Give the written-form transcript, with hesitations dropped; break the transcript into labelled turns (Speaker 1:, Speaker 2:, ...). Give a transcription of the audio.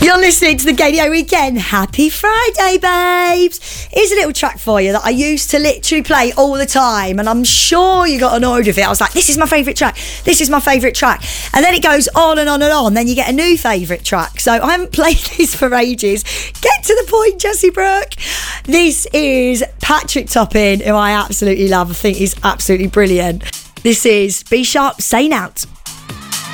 Speaker 1: You're listening to the Gaydio Weekend. Happy Friday, babes. Here's a little track for you that I used to literally play all the time, and I'm sure you got annoyed with it. I was like, this is my favourite track. This is my favourite track. And then it goes on and on and on. Then you get a new favourite track. So I haven't played this for ages. Get to the point, Jessie Brooke. This is Patrick Topping, who I absolutely love. I think he's absolutely brilliant. This is B Sharp, Saying Out.